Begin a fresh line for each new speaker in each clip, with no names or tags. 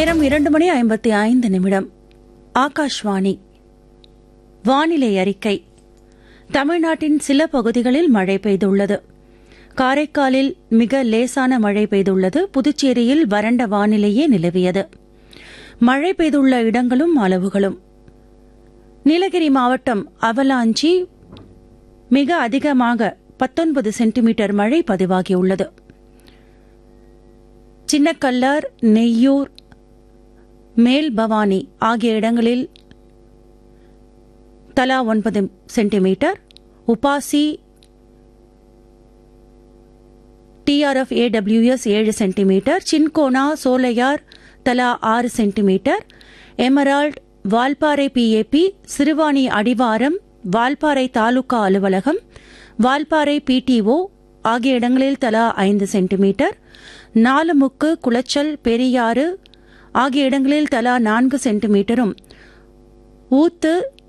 நேரம் 2:55. ஆகாஷ்வாணி. வானிலை அறிக்கை. தமிழ்நாட்டின் சில பகுதிகளில் மழை பெய்துள்ளது. காரைக்காலில் மிக லேசான மழை பெய்துள்ளது. புதுச்சேரியில் வறண்ட வானிலையே நிலவியது. மழை பெய்துள்ள இடங்களும் அளவுகளும்: நீலகிரி மாவட்டம் அவலாஞ்சி மிக அதிகமாக 19 சென்டிமீட்டர் மழை பதிவாகியுள்ளது. சின்னக்கல்லார், நெய்யூர், மேல் பவானி ஆகிய இடங்களில் தலா 9 centimetre, UPASI, TRF AWS 7 centimetre, cinchona, Sholayar தலா 6 centimetre, emerald, Valparai PAP, Siruvani அடிவாரம், வால்பாறை தாலுகா அலுவலகம், வால்பாறை PTO ஆகிய இடங்களில் தலா 5 சென்டிமீட்டர், நாலுமுக்கு, குளச்சல், பெரியாறு ஆகிய இடங்களில் தலா 4 சென்டிமீட்டரும், ஊத்து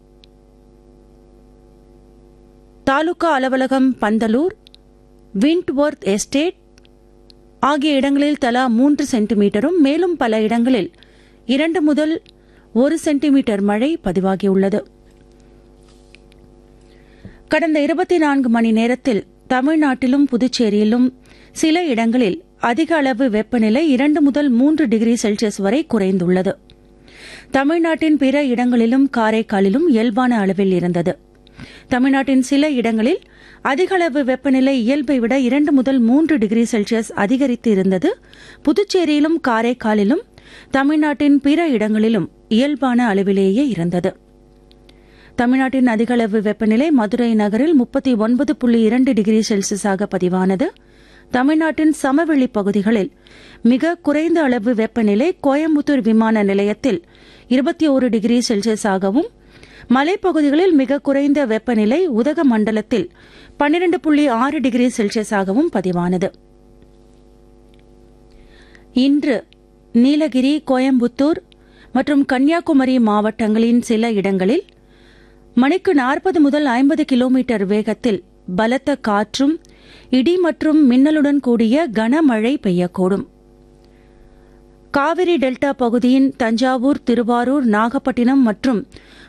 தாலுகா அலுவலகம், பந்தலூர், விண்ட்வொர்த் எஸ்டேட் ஆகிய இடங்களில் தலா 3 சென்டிமீட்டரும், மேலும் பல இடங்களில் 2 முதல் 1 சென்டிமீட்டர் மழை பதிவாகியுள்ளது. கடந்த 24 மணி நேரத்தில் தமிழ்நாட்டிலும் புதுச்சேரியிலும் சில இடங்களில் அதிக அளவு வெப்பநிலை 2 முதல் 3 டிகிரி செல்சியஸ் வரை குறைந்துள்ளது. தமிழ்நாட்டின் பிற இடங்களிலும் காரைக்காலிலும் இயல்பான அளவில் இருந்தது. தமிழ்நாட்டின் சில இடங்களில் அதிக அளவு வெப்பநிலை இயல்பை விட 2 முதல் 3 டிகிரி செல்சியஸ் அதிகரித்து இருந்தது. புதுச்சேரியிலும் காரைக்காலிலும் தமிழ்நாட்டின் பிற இடங்களிலும் இயல்பான அளவிலேயே இருந்தது. தமிழ்நாட்டின் அதிக அளவு வெப்பநிலை மதுரை நகரில் 39.2 டிகிரி செல்சியஸாக பதிவானது. தமிழ்நாட்டின் சமவெளி பகுதிகளில் மிக குறைந்த அளவு வெப்பநிலை கோயம்புத்தூர் விமான நிலையத்தில் 21 டிகிரி செல்சியஸாகவும், மலைப்பகுதிகளில் மிக குறைந்த வெப்பநிலை உதகமண்டலத்தில் 12.6 டிகிரி செல்சியஸாகவும் பதிவானது. இன்று நீலகிரி, கோயம்புத்தூர் மற்றும் கன்னியாகுமரி மாவட்டங்களின் சில இடங்களில் மணிக்கு 40 முதல் 50 கிலோமீட்டர் வேகத்தில் பலத்த காற்றும் இடி மற்றும் மின்னலுடன் கூடிய கனமழை பெய்யக்கூடும். காவிரி டெல்டா பகுதியின் தஞ்சாவூர், திருவாரூர், நாகப்பட்டினம் மற்றும்